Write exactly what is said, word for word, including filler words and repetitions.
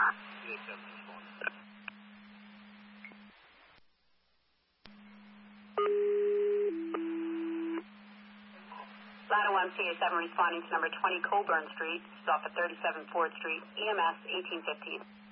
Ladder one, C A seven responding to number twenty Coburn Street. Stop at thirty-seven Ford Street. E M S eighteen fifteen.